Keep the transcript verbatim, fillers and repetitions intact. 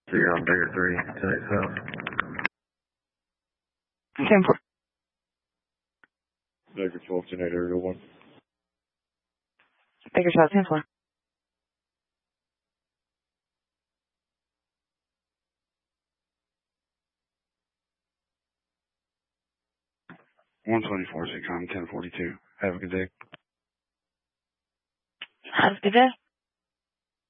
So you're on Baker three, ten South. ten four. Baker twelve, ten eight, area one. Baker twelve, ten four. one twenty-four, Seacom ten forty-two. Have a good day. Have a good day.